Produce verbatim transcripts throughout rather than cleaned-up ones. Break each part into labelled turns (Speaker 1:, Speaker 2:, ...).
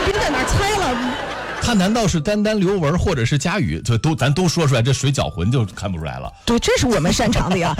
Speaker 1: 别在哪儿猜了。
Speaker 2: 他难道是单单刘雯或者是佳宇？这都咱都说出来，这水搅浑就看不出来了。
Speaker 1: 对，这是我们擅长的呀。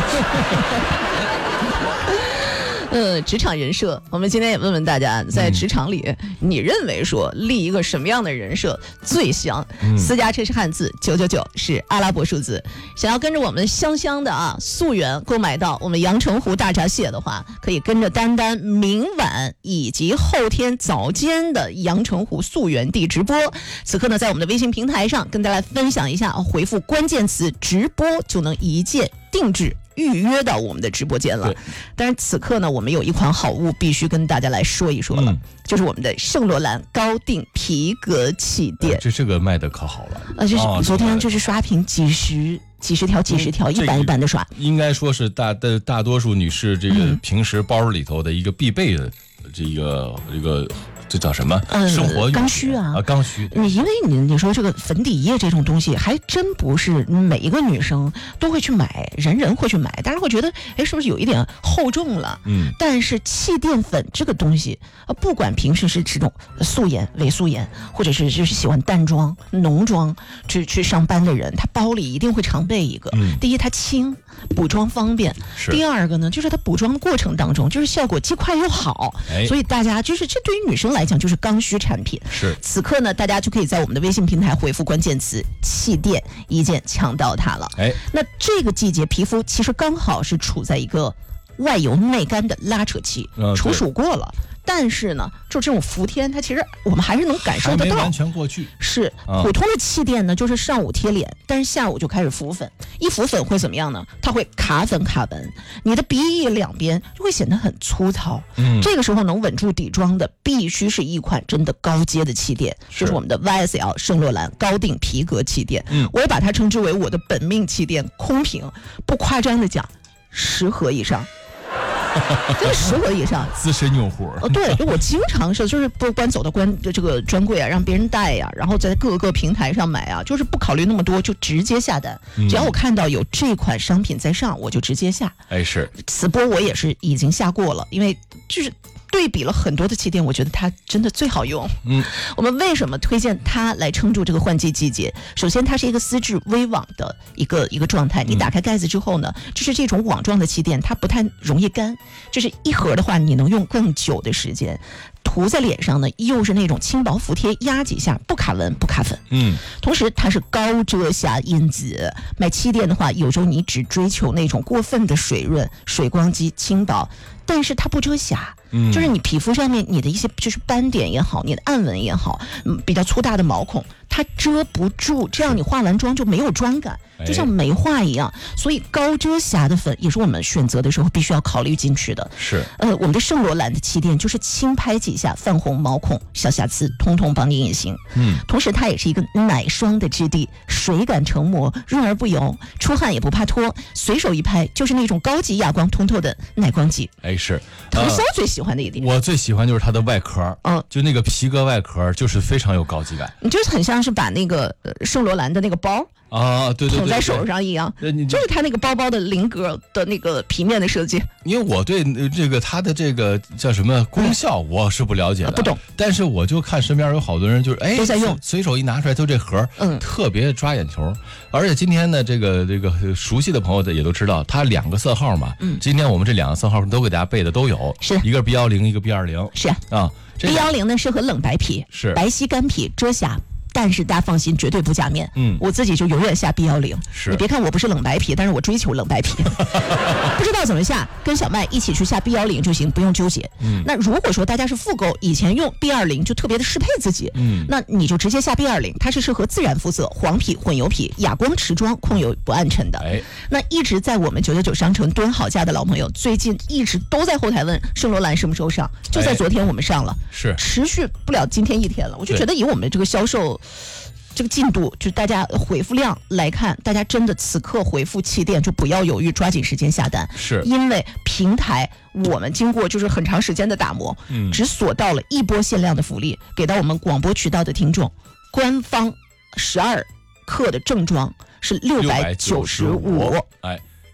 Speaker 1: 呃，职场人设，我们今天也问问大家，在职场里，嗯、你认为说立一个什么样的人设最香？嗯、私家车是汉字，九九九是阿拉伯数字。想要跟着我们香香的啊溯源购买到我们阳澄湖大闸蟹的话，可以跟着丹丹明晚以及后天早间的阳澄湖溯源地直播。此刻呢，在我们的微信平台上跟大家分享一下，回复关键词直播就能一键定制预约到我们的直播间了。但是此刻呢，我们有一款好物必须跟大家来说一说了，嗯、就是我们的圣罗兰高定皮革气垫。
Speaker 2: 这这个卖的可好了，
Speaker 1: 呃，就是昨天就是刷屏几十。几十条几十条、嗯、一版一版的刷，
Speaker 2: 应该说是大的大多数女士这个平时包里头的一个必备的这个这个这叫什么、呃、生活
Speaker 1: 刚需啊
Speaker 2: 啊刚需。
Speaker 1: 你因为你你说这个粉底液这种东西还真不是每一个女生都会去买，人人会去买，但是会觉得哎是不是有一点厚重了？嗯，但是气垫粉这个东西，呃，不管平时是这种素颜、伪素颜，或者是就是喜欢淡妆、浓妆去去上班的人，他包里一定会常备一个。嗯，第一它轻，补妆方便；第二个呢，就是它补妆的过程当中，就是效果既快又好。哎，所以大家就是这对于女生来讲就是刚需产品。
Speaker 2: 是，
Speaker 1: 此刻呢，大家就可以在我们的微信平台回复关键词“气垫”，一键抢到它了。哎，那这个季节皮肤其实刚好是处在一个外油内干的拉扯期，呃、处暑过了。但是呢，就这种伏天，它其实我们还是能感受得到，
Speaker 2: 还没完全过去。
Speaker 1: 是普通的气垫呢，就是上午贴脸，但是下午就开始浮粉。一浮粉会怎么样呢？它会卡粉卡纹，你的鼻翼两边就会显得很粗糙。嗯，这个时候能稳住底妆的，必须是一款真的高阶的气垫，是就是我们的 Y S L 圣罗兰高定皮革气垫。嗯，我也把它称之为我的本命气垫，空瓶不夸张的讲，十盒以上。真的十盒以上，
Speaker 2: 资深用户。
Speaker 1: 哦，对，我经常是就是不关走到关这个专柜啊，让别人带呀、啊，然后在各个平台上买啊，就是不考虑那么多，就直接下单。嗯、只要我看到有这款商品在上，我就直接下。
Speaker 2: 哎，是。
Speaker 1: 此波我也是已经下过了，因为就是。对比了很多的气垫，我觉得它真的最好用。嗯，我们为什么推荐它来撑住这个换季季节？首先，它是一个丝质微网的一个一个状态。你打开盖子之后呢，就是这种网状的气垫，它不太容易干，就是一盒的话，你能用更久的时间。涂在脸上呢，又是那种轻薄服帖，压几下不卡纹不卡粉。嗯，同时它是高遮瑕因子。买气垫的话，有时候你只追求那种过分的水润、水光肌、轻薄，但是它不遮瑕。嗯，就是你皮肤上面你的一些就是斑点也好，你的暗纹也好，嗯，比较粗大的毛孔，它遮不住，这样你化完妆就没有妆感，就像没化一样。所以高遮瑕的粉也是我们选择的时候必须要考虑进去的。
Speaker 2: 是，
Speaker 1: 呃，我们的圣罗兰的气垫就是轻拍几下，泛红毛孔、小瑕疵，通通帮你隐形。嗯，同时它也是一个奶霜的质地，水感成膜，润而不油，出汗也不怕脱，随手一拍就是那种高级哑光通透的奶光肌。
Speaker 2: 哎，是。
Speaker 1: 涂骚最喜欢的一点，
Speaker 2: 我最喜欢就是它的外壳，嗯，就那个皮革外壳，就是非常有高级感。
Speaker 1: 你就是很像是把那个呃圣罗兰的那个包
Speaker 2: 啊，对对对，
Speaker 1: 捧在手上一样，就是它那个包包的菱格的那个皮面的设计。
Speaker 2: 因为我对这个它的这个叫什么功效我是不了解的，
Speaker 1: 不懂。
Speaker 2: 但是我就看身边有好多人就是哎
Speaker 1: 都在用，
Speaker 2: 随手一拿出来就这盒，嗯，特别抓眼球。而且今天呢，这个这个熟悉的朋友也都知道，它两个色号嘛，嗯，今天我们这两个色号都给大家备的都有，
Speaker 1: 是
Speaker 2: 一个 B 一零，一个 B 二零，
Speaker 1: 是
Speaker 2: 啊。
Speaker 1: B 一零呢适合冷白皮，
Speaker 2: 是
Speaker 1: 白皙干皮遮瑕。但是大家放心，绝对不假面。嗯，我自己就永远下 B 一零。
Speaker 2: 是，
Speaker 1: 你别看我不是冷白皮，但是我追求冷白皮。不知道怎么下，跟小麦一起去下 B 一零就行，不用纠结。嗯，那如果说大家是复购，以前用 B 二零就特别的适配自己，嗯，那你就直接下 B 二零，它是适合自然肤色、黄皮、混油皮、哑光持妆、控油不暗沉的。哎，那一直在我们九九九商城蹲好价的老朋友，最近一直都在后台问圣罗兰什么时候上，就在昨天我们上了，
Speaker 2: 是
Speaker 1: 持续不了今天一天了。我就觉得以我们这个销售。这个进度就大家回复量来看，大家真的此刻回复气垫就不要犹豫，抓紧时间下单。
Speaker 2: 是
Speaker 1: 因为平台我们经过就是很长时间的打磨，嗯，只锁到了一波限量的福利，给到我们广播渠道的听众，官方十二克的正装是六百九十五，
Speaker 2: 哎。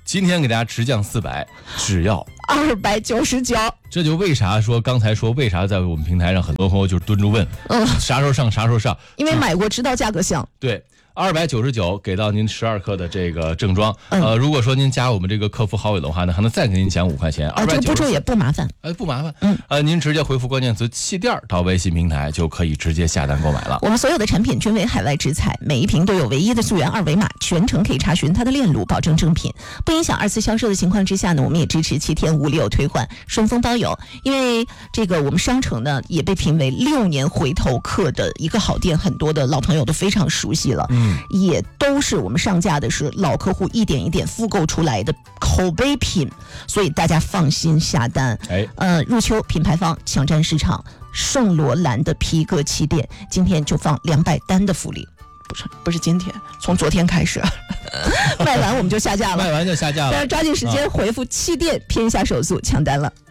Speaker 2: 今天给大家直降四百，只要
Speaker 1: 二百九十九。
Speaker 2: 这就为啥说刚才说为啥在我们平台上很多朋友就蹲着问，嗯，啥时候上啥时候上？
Speaker 1: 因为买过知道价格香。
Speaker 2: 对。二百九十九给到您十二克的这个正装，嗯、呃，如果说您加我们这个客服好友的话呢，还能再给您减五块钱。
Speaker 1: 啊，这个步骤也不麻烦，
Speaker 2: 哎，不麻烦。嗯，呃，您直接回复关键词“气垫”到微信平台就可以直接下单购买了。
Speaker 1: 我们所有的产品均为海外直采，每一瓶都有唯一的溯源二维码，全程可以查询它的链路，保证正品。不影响二次销售的情况之下呢，我们也支持七天无理由退换，顺丰包邮。因为这个我们商城呢也被评为六年回头客的一个好店，很多的老朋友都非常熟悉了。嗯，也都。都是我们上架的是老客户一点一点复购出来的口碑品，所以大家放心下单。哎，呃，入秋品牌方抢占市场，圣罗兰的皮革气垫今天就放两百单的福利，不是不是今天，从昨天开始，卖完我们就下架了，
Speaker 2: 卖完就下架了，
Speaker 1: 大家抓紧时间回复气垫，偏下手速抢单了。